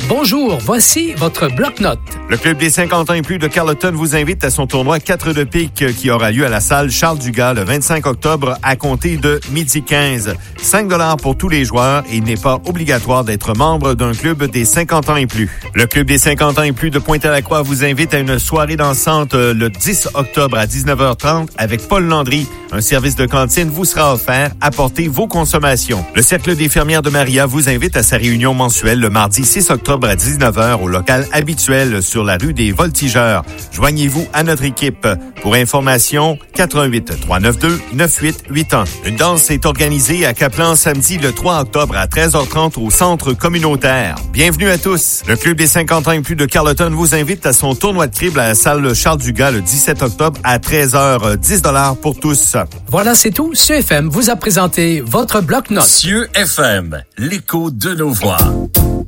Bonjour, voici votre bloc-notes. Le Club des 50 ans et plus de Carleton vous invite à son tournoi 4 de pique qui aura lieu à la salle Charles Dugas le 25 octobre à compter de 12h15. 5 $ pour tous les joueurs et il n'est pas obligatoire d'être membre d'un club des 50 ans et plus. Le Club des 50 ans et plus de Pointe-à-la-Croix vous invite à une soirée dansante le 10 octobre à 19h30 avec Paul Landry. Un service de cantine vous sera offert. Apportez vos consommations. Le Cercle des fermières de Maria vous invite à sa réunion mensuelle le mardi 6 octobre à 19h au local habituel sur la rue des Voltigeurs. Joignez-vous à notre équipe. Pour information, 88 392 9881. Une danse est organisée à Caplan samedi le 3 octobre à 13h30 au centre communautaire. Bienvenue à tous. Le Club des 50 ans et plus de Carleton vous invite à son tournoi de triple à la salle Charles Dugas le 17 octobre à 13h. 10 $ pour tous. Voilà, c'est tout. Cieux FM vous a présenté votre bloc-notes. Cieux FM, l'écho de nos voix.